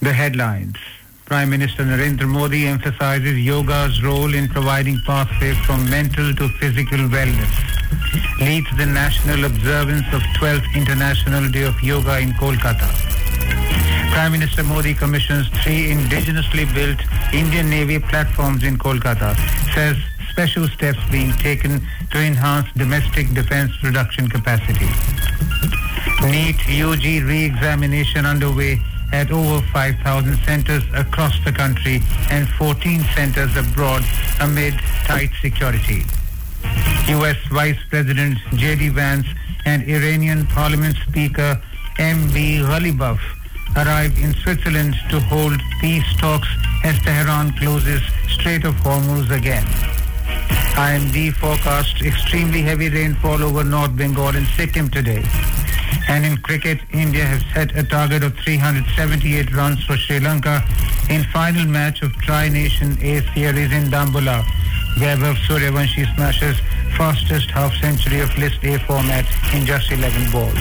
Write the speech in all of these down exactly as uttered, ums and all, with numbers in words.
The headlines. Prime Minister Narendra Modi emphasizes yoga's role in providing pathways from mental to physical wellness. Leads the national observance of twelfth International Day of Yoga in Kolkata. Prime Minister Modi commissions three indigenously built Indian Navy platforms in Kolkata. Says special steps being taken to enhance domestic defense production capacity. NEET U G re-examination underway at over five thousand centers across the country and fourteen centers abroad amid tight security. U S Vice President J D Vance and Iranian Parliament Speaker M B Ghalibaf arrived in Switzerland to hold peace talks as Tehran closes Strait of Hormuz again. I M D forecast extremely heavy rainfall over North Bengal and Sikkim today. And in cricket, India has set a target of three hundred seventy-eight runs for Sri Lanka in final match of Tri-Nation A Series in Dambulla. Vaibhav Suryavanshi smashes fastest half-century of List A format in just eleven balls.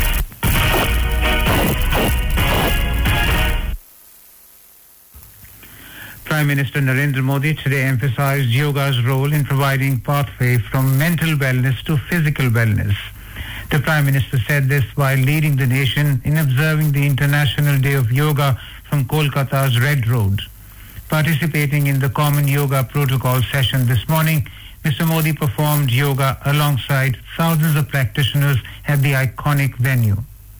Prime Minister Narendra Modi today emphasized yoga's role in providing pathway from mental wellness to physical wellness. The Prime Minister said this while leading the nation in observing the International Day of Yoga from Kolkata's Red Road. Participating in the Common Yoga Protocol session this morning, Mister Modi performed yoga alongside thousands of practitioners at the iconic venue.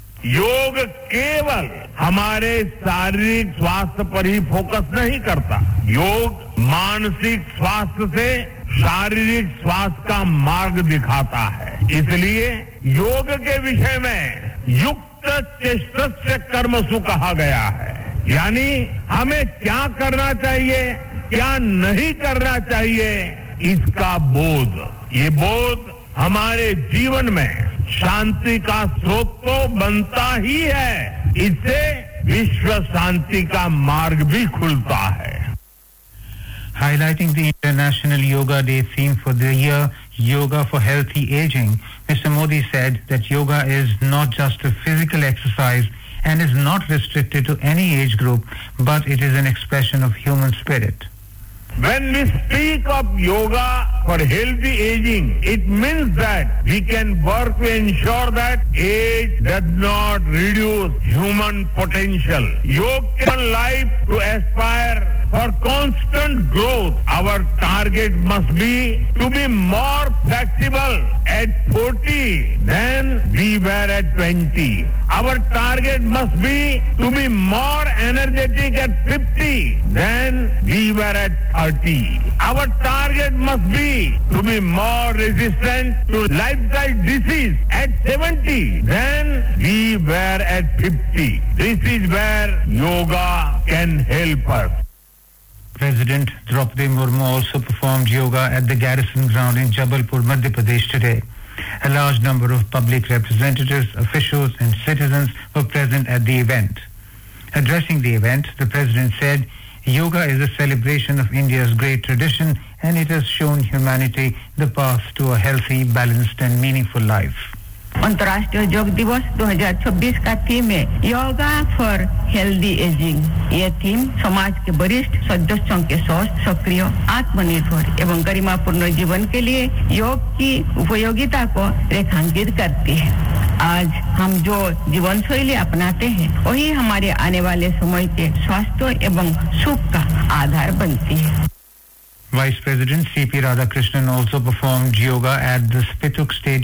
योग केवल हमारे शारीरिक स्वास्थ्य पर ही focus नहीं करता, योग मानसिक स्वास्थ्य से शारीरिक स्वास्थ्य का मार्ग दिखाता है। इसलिए योग के विषय में युक्त चेष्टस्य कर्मसु कहा गया है, यानी हमें क्या करना चाहिए, क्या नहीं करना चाहिए, इसका बोध। ये बोध हमारे जीवन में शांति का स्रोत तो बनता ही है, इससे विश्व शांति का मार्ग भी खुलता है। Highlighting the International Yoga Day theme for the year, Yoga for Healthy Aging, Mister Modi said that yoga is not just a physical exercise and is not restricted to any age group, but it is an expression of human spirit. When we speak of yoga for healthy aging, it means that we can work to ensure that age does not reduce human potential. Yoga can life to aspire for constant growth. Our target must be to be more flexible at forty than we were at twenty. Our target must be to be more energetic at fifty than we were at thirty. Our target must be to be more resistant to lifestyle disease at seventy than we were at fifty. This is where yoga can help us. President Draupadi Murmu also performed yoga at the Garrison Ground in Jabalpur, Madhya Pradesh today. A large number of public representatives, officials and citizens were present at the event. Addressing the event, the President said, yoga is a celebration of India's great tradition and it has shown humanity the path to a healthy, balanced and meaningful life. अंतर्राष्ट्रीय योग दिवस दो हज़ार छब्बीस का theme है yoga for healthy ageing. ये theme समाज के वरिष्ठ सदस्यों के स्वस्थ, सक्रिय, आत्मनिर्भर एवं गरिमापूर्ण जीवन के लिए योग की उपयोगिता को रेखांकित करती है। आज हम जो जीवन शैली अपनाते हैं वही हमारे आने वाले समय के स्वास्थ्य एवं सुख का आधार बनती है। Vice President C P Radhakrishnan also performed yoga at the Spituk Stadium